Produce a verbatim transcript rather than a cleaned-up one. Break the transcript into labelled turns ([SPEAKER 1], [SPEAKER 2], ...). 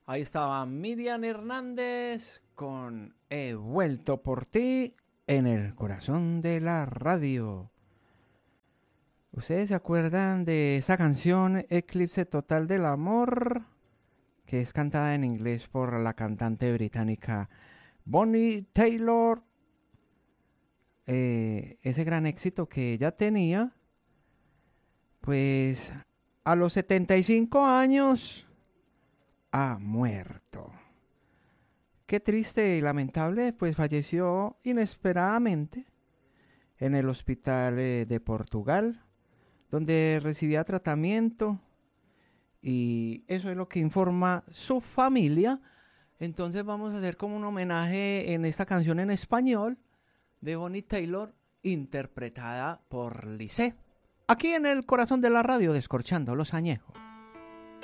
[SPEAKER 1] Ahí estaba Miriam Hernández con He vuelto por ti en el corazón de la radio. ¿Ustedes se acuerdan de esa canción Eclipse Total del Amor? Que es cantada en inglés por la cantante británica Bonnie Taylor. Eh, ese gran éxito que ella tenía, pues a los setenta y cinco años ha muerto. Qué triste y lamentable, pues falleció inesperadamente en el hospital eh, de Portugal, donde recibía tratamiento, y eso es lo que informa su familia. Entonces vamos a hacer como un homenaje en esta canción en español de Bonnie Taylor, interpretada por Lisset, aquí en el corazón de la radio, descorchando los añejos.